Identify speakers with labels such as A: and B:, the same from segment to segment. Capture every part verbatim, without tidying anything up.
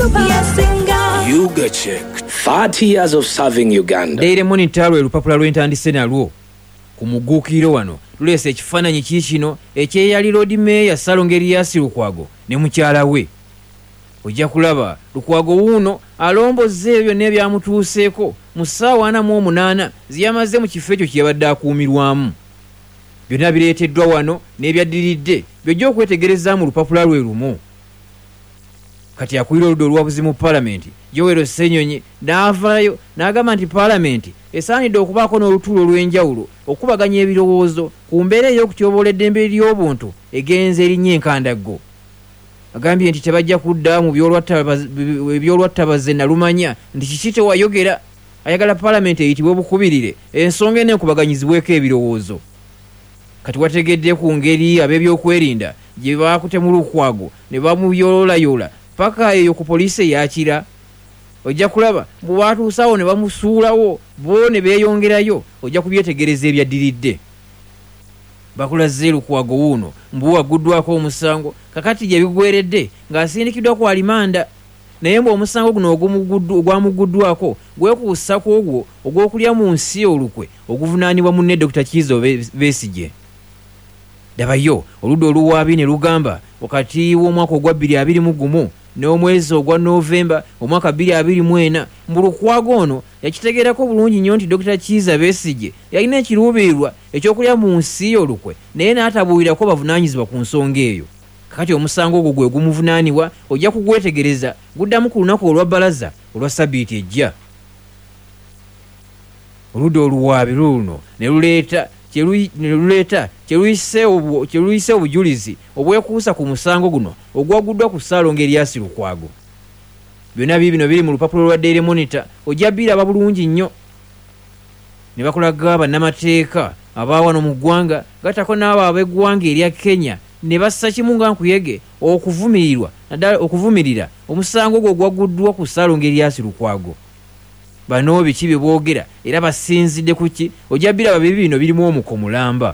A: Yuga check. thirty years of serving Uganda.
B: Daily Monitor lwe lupapula lw'entandise nalwo ku muguukiro wano luleese ekifaananyi kiikino ekyeyali Lord Mayor Salongo Erias Lukwago ne mukyala we. Ojja kulaba Lukwago wuuno alombozza ebyo n'ebyamutuuseeko mu ssaawa ana mu omunaana ziyamaze mu kifo ekyo kye yabadde akuumirwamu. Byonna bireeteddwa wano n'ebyaddiridde by'ojja okwetegereza mu lupapula lwe lumu. Kati akulira oludda olwabuzi mu Paalamenti Joel Ssenyonyi n'avaayo n'agamba nti Paalamenti esaanidde okubaako n'olutuulo olw'enjawulo okubaganya ebirowoozo ku mbeera ey'okutyoboola eddembe ly'obuntu egenze erinnya enkandaggo. Agambye nti tebajja kudda mu byolwattabaze nalumanya nti kiki tewayogera. Ayagala Paalamenti eyitibwe bukubirire ensonga enekubaganyizibweko ebirowoozo. Kati wategedde ku ngeri ab'ebyokwerinda gye baakutemu Lukwago ne bamuyoolayoola paka eyo ku poliisi yakira. Ojja kulaba bwe baatuusawo ne bamusuulawo bo ne beeyongerayo ojja kubyetegereza ebyaddiridde. Bakulaze Lukwago wuuno mbu waguddwako omusango kakati gye bigweredde ng'asindikiddwa ku alimanda. Naye mbu omusango guno ogwamuguddwako gwekuusa ku ogwo ogw'okulya mu nsi olukwe oguvunaanibwa munne Dokita Kizza Besigye. Dabayo oludda oluwaabi ne lugamba wakati w'omwaka ogwa bbiri abiri mu gumu n'omwezi ogwa Novemba omwaka bbiri abiri mu ena mbu Lukwago ono yakitegeerako bulungi nnyo nti Dokita Kizza Besigye yalina ekiruubirirwa ekyokulya mu nsi olukwe naye n'atabuulirako bavunaanyizibwa ku nsonga eyo. Kakati omusango ogwo gwe gumuvunaanibwa ojja kugwetegereza guddamu ku lunaku olwa bbalaza olwa Ssabbiiti ejja. Oludda oluwaabi luno ne luleeta luleeta kyeruyise obujulizi obwekuusa ku musango guno ogwaguddwa ku Salongo Erias Lukwago. Byonna biibino biri mu lupapula lwa Daily Monitor ojja biraba bulungi nnyo. Ne bakulaga bannamateeka abaawano mu ggwanga gatako n'abo ab'eggwanga erya Kenya ne bassa kimu nga nkuyege okuvumirirwa naddala okuvumirira omusango ogwo ogwaguddwa ku Salongo Erias Lukwago. Bano biki bye boogera era basinzidde ku ki ojja biraba bibi bino birimu omuko mulamba.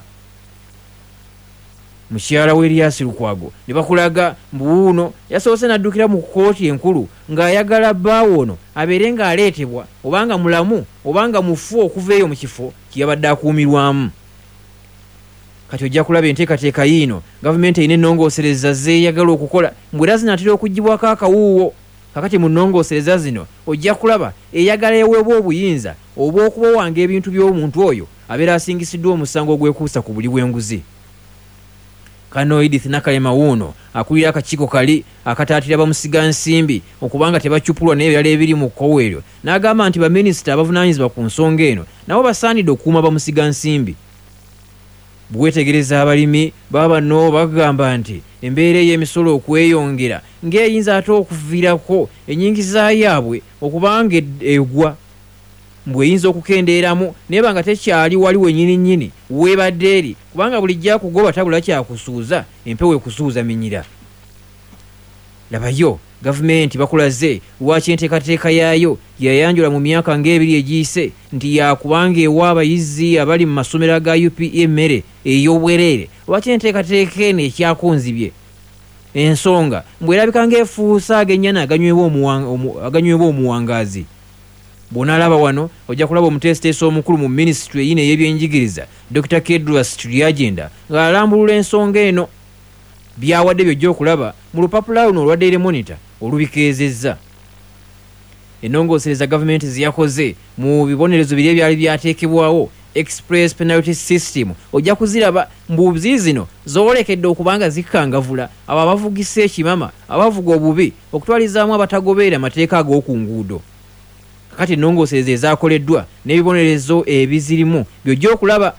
B: Mukyala we Erias Lukwago ne bakulaga mbuuno yasoose n'addukira mu kkooti enkulu ng'ayagala bbaawo ono abeere ng'aleetebwa obanga mulamu obanga mufu okuva eyo mu kifo kye yabadde akuumirwamu. Kati ojja kulaba enteekateeka yiino gavumenti erina ennongoosereza zeeyagala okukola mbwera zinaatera okuggibwako akawuuwo. Kakati mu nnongoosereza zino ojja kulaba eyagala eweebwa obuyinza obw'okuba wanga ebintu by'omuntu oyo abeera asingisiddwa omusango ogwekuusa ku buli bw'enguzi. Kano Edith Nakalema wuuno akulira akakiiko kali akataatira bamusiga nsimbi okubanga tebacupulwa n'ebirala ebiri mu kkowe eryo n'agamba nti baminisita abavunaanyizibwa ku nsonga eno nabo basaanidde okukuuma bamusiga nsimbi. Bwetegereza abalimi baba bano bagamba nti embeera ey'emisolo okweyongera ng'eyinza ate okuviirako ennyingiza yaabwe okubanga egwa mbwe eyinza okukendeeramu naye banga tekyali wali wennyini nnyini weebadde eri kubanga bulijja kugoba tabula kyakusuuza empewo ekusuuza minyira. Labayo gavumenti bakulaze lwaki enteekateeka yaayo yayanjula mu myaka ng'ebiri egiyise nti yakubanga ewa abayizi abali mu masomero aga U P E emmere ey'obwereere lwaki enteekateeka eno ekyakunzibye. Ensonga mbwerabika ng'efuusa ag'ennyana aganyweebwa omuwangaazi. Bw'onaalaba wano ojja kulaba omuteesiteesi omukulu mu minisitule eyino ey'ebyenjigiriza Dokita Kedros Tulyagenda ng'alambulula ensonga eno. Byawadde by'ojja okulaba mu lupapula luno olwa Daily Monitor olubikeezezza. Ennongoosereza gavumenti ziyakoze mu bibonerezo biri ebyali byateekebwawo Express Penalty System ojja kuziraba mbuzi zino zoolekedde okubanga zikangavula abo abavugisa ekimama abavuga obubi okutwalizaamu abatagoberera amateeka ag'oku nguudo. Kakati ennongoosereza ezaakoleddwa n'ebibonerezo ebizirimu by'ojja okulaba.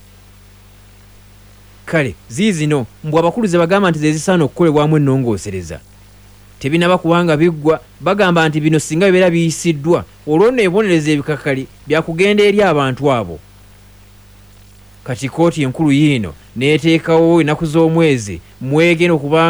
B: Kale ziizino mbw abakuluze bagamba nti zezisaana okukolebwamu ennongoosereza. Tebinaba kubanga biggwa bagamba nti bino singa bibeera biyisiddwa olwo nno ebibonerezo ebikakali byakugenda eri abantu abo. Kati kooti enkulu yiino n'eteekawo ennaku z'omwezi mwegenda okubanga